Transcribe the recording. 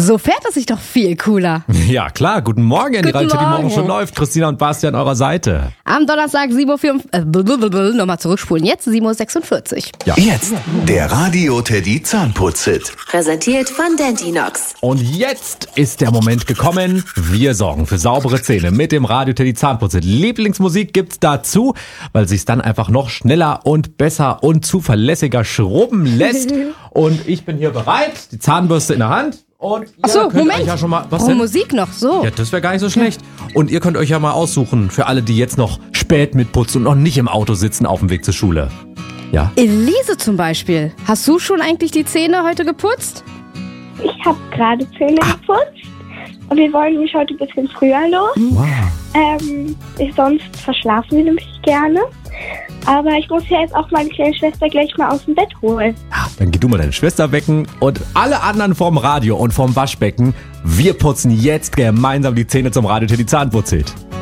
So fährt es sich doch viel cooler. Ja, klar. Guten Morgen, die Radio Teddy Morgen schon läuft. Christina und Basti an eurer Seite. Am Donnerstag 7.04 Uhr, nochmal zurückspulen, jetzt 7.46 Uhr. Ja. Jetzt der Radio Teddy Zahnputz-Hit. Präsentiert von Dentinox. Und jetzt ist der Moment gekommen. Wir sorgen für saubere Zähne mit dem Radio Teddy Zahnputz-Hit. Lieblingsmusik gibt's dazu, weil sich's dann einfach noch schneller und besser und zuverlässiger schrubben lässt. Und ich bin hier bereit, die Zahnbürste in der Hand. Und ihr könnt Moment. euch ja schon mal... Was Oh, denn? Musik noch, so. Ja, das wäre gar nicht so schlecht. Und ihr könnt euch ja mal aussuchen, für alle, die jetzt noch spät mitputzen und noch nicht im Auto sitzen auf dem Weg zur Schule. Ja? Elise zum Beispiel. Hast du schon eigentlich die Zähne heute geputzt? Ich habe gerade Zähne geputzt und wir wollen nämlich heute ein bisschen früher los. Wow. Sonst verschlafen wir nämlich gerne. Aber ich muss ja jetzt auch meine kleine Schwester gleich mal aus dem Bett holen. Ja, dann geh du mal deine Schwester wecken und alle anderen vorm Radio und vorm Waschbecken. Wir putzen jetzt gemeinsam die Zähne zum Radio Teddy Zahnputz-Hit.